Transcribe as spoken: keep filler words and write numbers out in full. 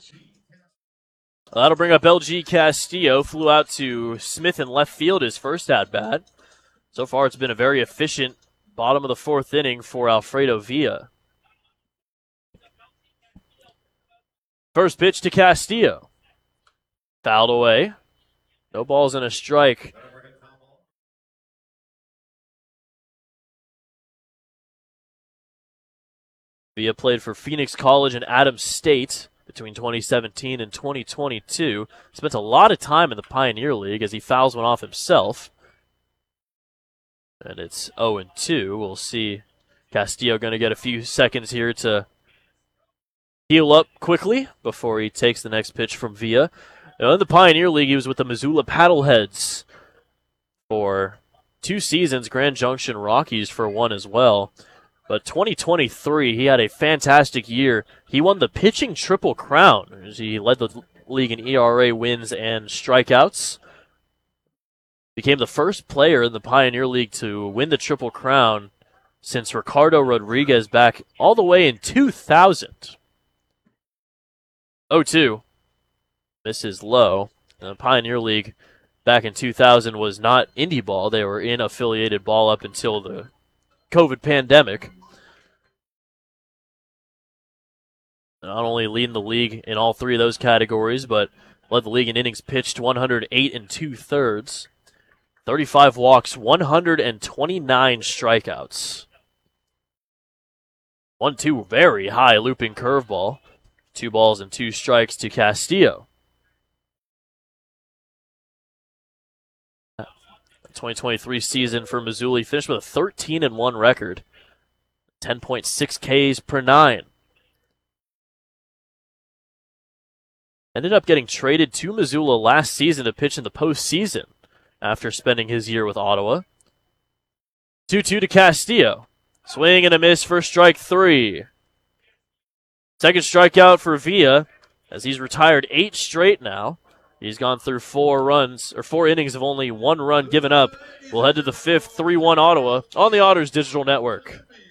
That'll bring up L G Castillo. Flew out to Smith in left field his first at-bat. So far, it's been a very efficient bottom of the fourth inning for Alfredo Villa. First pitch to Castillo. Fouled away. No balls and a strike. Villa played for Phoenix College and Adams State between twenty seventeen and twenty twenty-two. Spent a lot of time in the Pioneer League as he fouls one off himself. And it's oh and two. We'll see Castillo going to get a few seconds here to heal up quickly before he takes the next pitch from Villa. Now, in the Pioneer League, he was with the Missoula Paddleheads for two seasons, Grand Junction Rockies for one as well. But twenty twenty-three, he had a fantastic year. He won the pitching triple crown as he led the league in E R A wins and strikeouts. Became the first player in the Pioneer League to win the triple crown since Ricardo Rodriguez back all the way in two thousand. oh two. Misses low. The Pioneer League back in two thousand was not indie ball. They were in affiliated ball up until the COVID pandemic. Not only leading the league in all three of those categories, but led the league in innings pitched, one hundred eight and two thirds. thirty-five walks, one hundred twenty-nine strikeouts. one two very high looping curveball. Two balls and two strikes to Castillo. twenty twenty-three season for Missoula, he finished with a thirteen and one record. ten point six Ks per nine. Ended up getting traded to Missoula last season to pitch in the postseason after spending his year with Ottawa. two two to Castillo. Swing and a miss for strike three. Second strikeout for Villa as he's retired eight straight now. He's gone through four runs, or four innings of only one run given up. We'll head to the fifth, three one Ottawa on the Otters Digital Network.